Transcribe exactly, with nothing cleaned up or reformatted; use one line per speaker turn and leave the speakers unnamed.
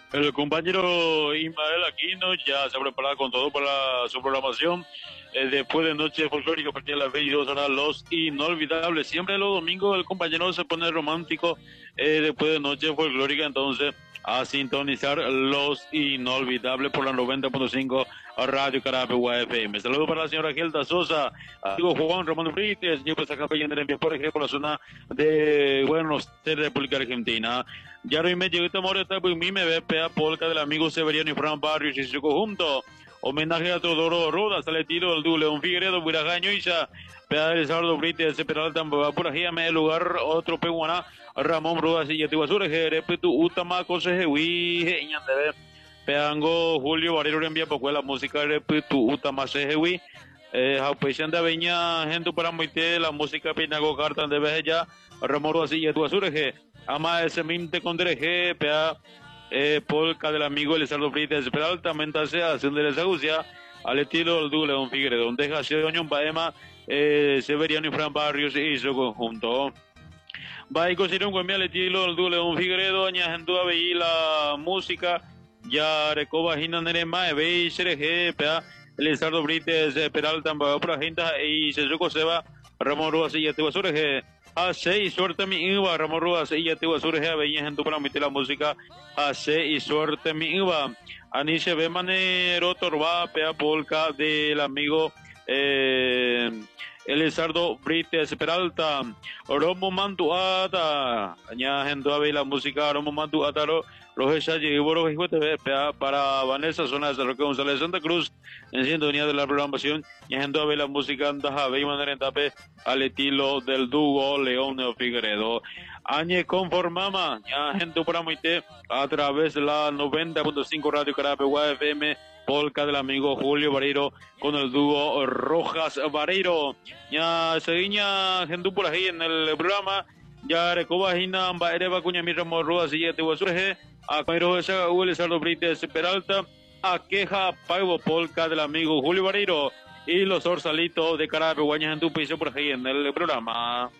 El compañero Ismael Aquino ya se ha preparado con todo para su programación. Eh, después de Noche Folclórica, a partir de las veintidós horas, Los Inolvidables. Siempre los domingos el compañero se pone romántico eh, después de Noche Folclórica, entonces a sintonizar Los Inolvidables por la noventa punto cinco Radio Carapegua F M. Saludos para la señora Gelda Sosa, amigo Juan Ramón Brites, señor Pesacapa y Andrés por ejemplo, por la zona de Buenos Aires, República Argentina. Ya no me llegó amor, está pues mi me ve pea polca del amigo Severiano y Fran Barrios y su conjunto. Homenaje a Teodoro Rodas, al estilo del Du León Figueredo, Buragaño y ya. Pea de Sardo Brite, ese penal tambor, por aquí me lugar otro peguana, Ramón Rodas y Yatibasura, Jerepetu, Utama, Cosejewi, Ñandebe. Peango Julio Barrero envía poco la música Repetu, Utama, Sejewi. Eh, Jaupechen de Aveña, gente para Moite, la música Pinago Cartan de Bella, Ramón Rodas y Yatibasura, ama ese minte con dereje, pea. Eh, polca del amigo Elizardo Frites, pero altamente se hace de la Gucia, al estilo del Du León Figueredo, donde Jación Baema, eh, Severiano y Fran Barrios y su conjunto. Va y cosieron con mi al estilo del Du León Figueredo, añadiendo a veí la música, ya recoba Gina Nerema, veí Sereje, pea, Elizardo Frites, Peralta, por agenda y se suco se va, Ramón Ruas y Yateba Surge. Hace y suerte mi iba, Ramón Ruas y Yateba Surge, veía en tu para meter la música. Hace y suerte mi iba. Aniche ve manero torba, pea polca del amigo eh, Elizardo Brites Peralta. Romo Mantuata. Añadiendo a ver la música, Romo Mantuata. Rogesha Yiboro para Vanessa Zona de Roque González Santa Cruz en sintonía de la programación y a ver la música Andaja y manera en tape al estilo del dúo León Figueredo. Añe conformama ya gente para muite a través de la noventa punto cinco Radio Carapegua F M polca del amigo Julio Barreiro con el dúo Rojas Barreiro. Ya seguiña gente por ahí en el programa. Ya recoba hina amba ereba cuña mi Ramón Ruas y te surge a Cairo esa Huele Sardo Brites Peralta a queja Paivo Polca del amigo Julio Barreiro y los orzalitos de Carapegua en tu piso por ahí en el programa.